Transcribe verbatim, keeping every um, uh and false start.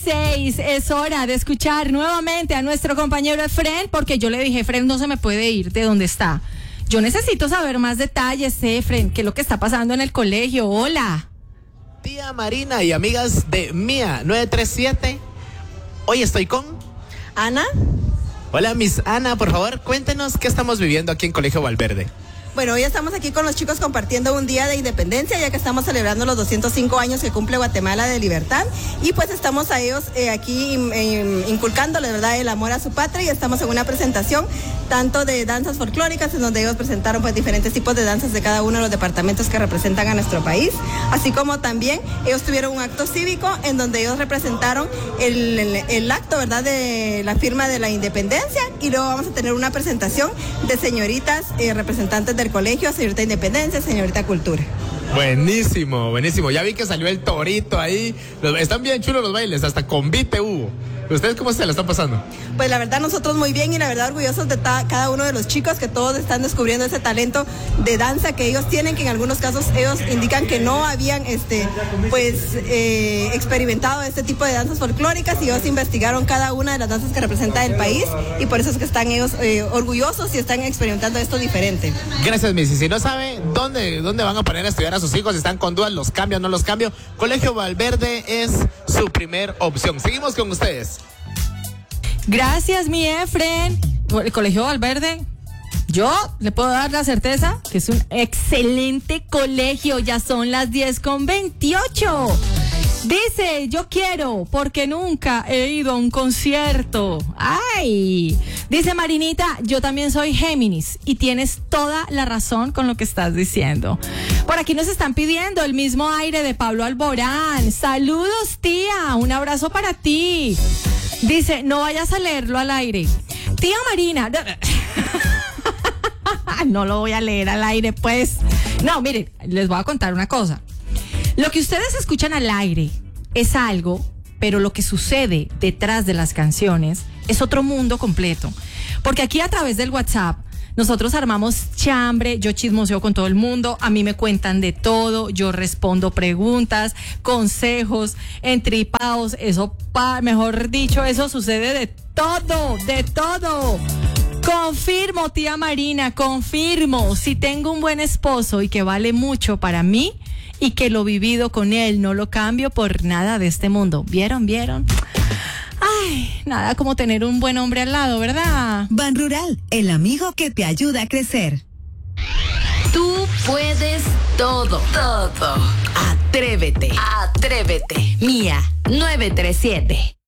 seis. Es hora de escuchar nuevamente a nuestro compañero Efren, porque yo le dije, Efren no se me puede ir de donde está. Yo necesito saber más detalles, Efren, qué es lo que está pasando en el colegio. Hola. Tía Marina y amigas de Mía nueve tres siete. Hoy estoy con Ana. Hola, Miss Ana, por favor, cuéntenos qué estamos viviendo aquí en Colegio Valverde. Bueno, hoy estamos aquí con los chicos compartiendo un día de independencia, ya que estamos celebrando los doscientos cinco años que cumple Guatemala de libertad. Y pues estamos a ellos eh, aquí eh, inculcándoles, ¿verdad?, el amor a su patria, y estamos en una presentación tanto de danzas folclóricas, en donde ellos presentaron pues diferentes tipos de danzas de cada uno de los departamentos que representan a nuestro país, así como también ellos tuvieron un acto cívico en donde ellos representaron el, el, el acto, ¿verdad?, de la firma de la independencia, y luego vamos a tener una presentación de señoritas eh, representantes del colegio, señorita Independencia, señorita Cultura. Buenísimo, buenísimo. Ya vi que salió el torito ahí. Están bien chulos los bailes, hasta convite hubo. ¿Ustedes cómo se la están pasando? Pues la verdad nosotros muy bien, y la verdad orgullosos de ta- cada uno de los chicos, que todos están descubriendo ese talento de danza que ellos tienen, que en algunos casos ellos indican que no habían este pues eh, experimentado este tipo de danzas folclóricas, y ellos investigaron cada una de las danzas que representa el país, y por eso es que están ellos eh, orgullosos y están experimentando esto diferente. Gracias, Missy. Si no sabe dónde, dónde van a poner a estudiar a sus hijos, si están con dudas, los cambio o no los cambio, Colegio Valverde es su primer opción. Seguimos con ustedes. Gracias, mi Efren. El Colegio Valverde, yo le puedo dar la certeza que es un excelente colegio. Ya son las diez con veintiocho. Dice, yo quiero, porque nunca he ido a un concierto. Ay, dice Marinita, yo también soy Géminis, y tienes toda la razón con lo que estás diciendo. Por aquí nos están pidiendo el mismo aire de Pablo Alborán. Saludos, tía, un abrazo para ti. Dice, no vayas a leerlo al aire. Tía Marina. No lo voy a leer al aire, pues. No, miren, les voy a contar una cosa. Lo que ustedes escuchan al aire es algo, pero lo que sucede detrás de las canciones es otro mundo completo. Porque aquí a través del WhatsApp nosotros armamos chambre, yo chismoseo con todo el mundo, a mí me cuentan de todo, yo respondo preguntas, consejos, entripados, eso, pa, mejor dicho, eso sucede de todo, de todo. Confirmo, tía Marina, confirmo, si tengo un buen esposo y que vale mucho para mí y que lo vivido con él no lo cambio por nada de este mundo. ¿Vieron? ¿Vieron? Ay, nada como tener un buen hombre al lado, ¿verdad? Ban Rural, el amigo que te ayuda a crecer. Tú puedes todo, todo. Atrévete, atrévete. Mía nueve tres siete.